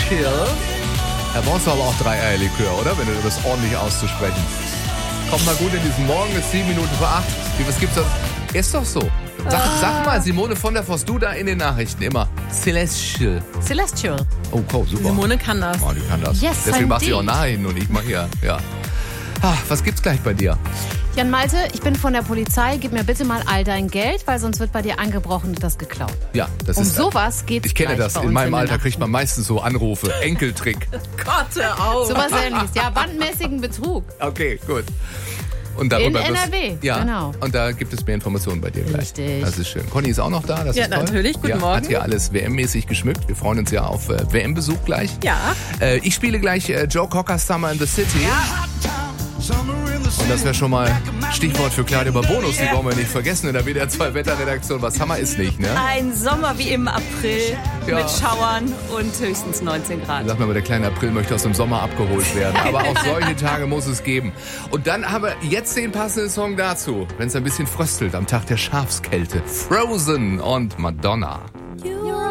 Chill. Da brauchst du aber auch 3 Eierlikör, oder? Wenn du das ordentlich auszusprechen. Kommt mal gut in diesen Morgen, ist 7 Minuten vor 8. Was gibt's da? Ist doch so. Sag mal, Simone von der Voss, du da in den Nachrichten immer. Celestial. Oh, cool, super. Simone kann das. Oh, die kann das. Yes, deswegen macht sie auch indeed. Nachrichten und ich mach hier, ja. Was gibt's gleich bei dir? Jan Malte, ich bin von der Polizei. Gib mir bitte mal all dein Geld, weil sonst wird bei dir eingebrochen und das geklaut. Ja, das Um ist... sowas geht's Ich kenne gleich das. bei In uns meinem den Alter kriegt man Nachrichten. meistens so Anrufe. Enkeltrick. Gott, hör auf. Sowas ähnliches. Ja, bandmäßigen Betrug. Okay, gut. Und darüber In NRW, ja, genau. Und da gibt es mehr Informationen bei dir gleich. Richtig. Das ist schön. Conny ist auch noch da, das Ja, ist toll. natürlich. Guten Morgen. Hat hier alles WM-mäßig geschmückt. Wir freuen uns ja auf WM-Besuch gleich. Ja. Ich spiele gleich Joe Cocker Summer in the City. Und das wäre schon mal Stichwort für Claudia Bonus. Die wollen wir nicht vergessen in der WDR 2 Wetterredaktion. Was Hammer ist nicht, ne? Ein Sommer wie im April Ja. mit Schauern und höchstens 19 Grad. Sag mal, der kleine April möchte aus dem Sommer abgeholt werden. Aber auch solche Tage muss es geben. Und dann haben wir jetzt den passenden Song dazu, wenn es ein bisschen fröstelt am Tag der Schafskälte. Frozen und Madonna.